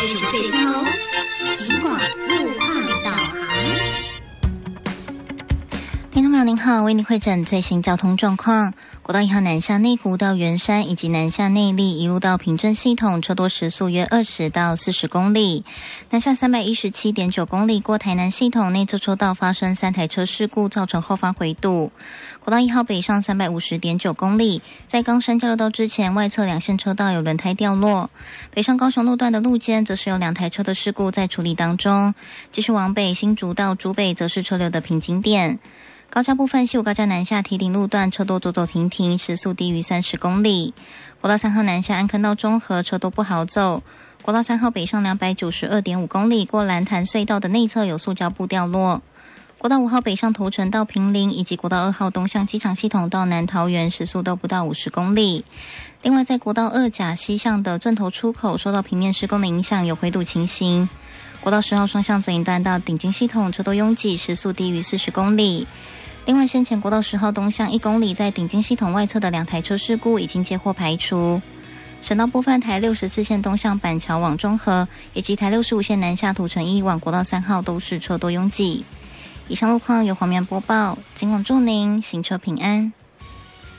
日出岁天哦。警广路况导航。 听众朋友您好，为您汇诊最新交通状况。国道1号南下内湖到圆山以及南下内壢一路到平镇系统，车多时速约20到40公里。南下317.9公里过台南系统内侧车道发生3台车事故，造成后方回堵。国道1号北上350.9公里，在冈山交流道之前，外侧2线车道有轮胎掉落。北上高雄路段的路肩则是有2台车的事故在处理当中。继续往北，新竹到竹北则是车流的瓶颈点。高架部分，西武高架南下堤顶路段车多走走停停，时速低于30公里。国道3号南下安坑到中和车多不好走。国道3号北上292.5公里，过蓝潭隧道的内侧有塑胶布掉落。国道5号北上头城到坪林，以及国道2号东向机场系统到南桃园，时速都不到50公里。另外，在国道2甲西向的钻头出口受到平面施工的影响，有回堵情形。国道10号双向左营段到顶金系统车多拥挤，时速低于40公里。另外，先前国道10号东向1公里在顶金系统外侧的2台车事故已经接获排除。省道部分，台64线东向板桥往中和，以及台65线南下土城1往国道3号都是车多拥挤。以上路况由黄面播报，警广祝您行车平安。